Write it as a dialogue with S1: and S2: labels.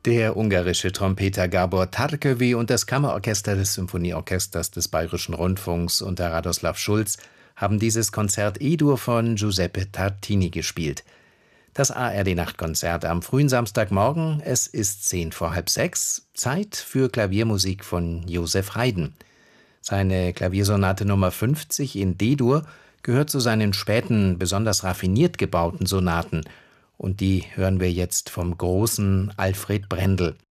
S1: Der ungarische Trompeter Gábor Tarkövy und das Kammerorchester des Symphonieorchesters des Bayerischen Rundfunks unter Radoslav Schulz haben dieses Konzert E-Dur von Giuseppe Tartini gespielt. Das ARD-Nachtkonzert am frühen Samstagmorgen, es ist 5:10, Zeit für Klaviermusik von Joseph Haydn. Seine Klaviersonate Nummer 50 in D-Dur gehört zu seinen späten, besonders raffiniert gebauten Sonaten. Und die hören wir jetzt vom großen Alfred Brendel.